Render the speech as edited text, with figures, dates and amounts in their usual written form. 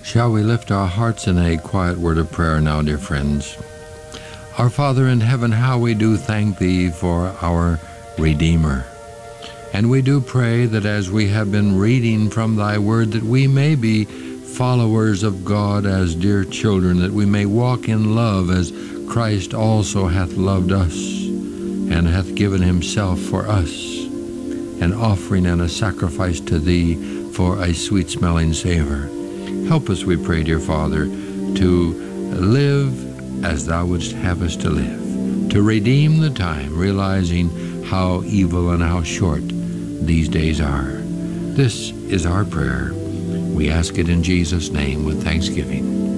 Shall we lift our hearts in a quiet word of prayer now, dear friends? Our Father in heaven, how we do thank Thee for our Redeemer. And we do pray that as we have been reading from Thy word, that we may be followers of God as dear children, that we may walk in love as Christ also hath loved us and hath given himself for us, an offering and a sacrifice to Thee for a sweet-smelling savor. Help us, we pray, dear Father, to live as Thou wouldst have us to live, to redeem the time, realizing how evil and how short these days are. This is our prayer. We ask it in Jesus' name with thanksgiving.